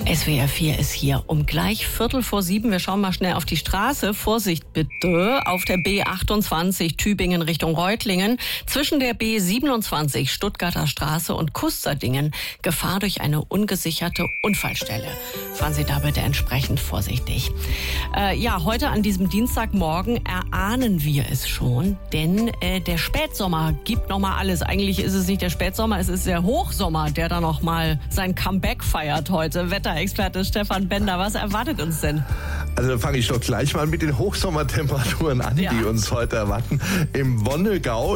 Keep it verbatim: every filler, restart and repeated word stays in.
S W R vier ist hier um gleich Viertel vor sieben. Wir schauen mal schnell auf die Straße. Vorsicht bitte auf der B achtundzwanzig Tübingen Richtung Reutlingen. Zwischen der B siebenundzwanzig Stuttgarter Straße und Kusterdingen Gefahr durch eine ungesicherte Unfallstelle. Fahren Sie da bitte entsprechend vorsichtig. Äh, ja, heute an diesem Dienstagmorgen erahnen wir es schon, denn äh, der Spätsommer gibt noch mal alles. Eigentlich ist es nicht der Spätsommer, es ist der Hochsommer, der da noch mal sein Comeback feiert heute. Wetterexperte Stefan Bender, was erwartet uns denn? Also dann fange ich doch gleich mal mit den Hochsommertemperaturen an, ja. die uns heute erwarten. Im Wonnegau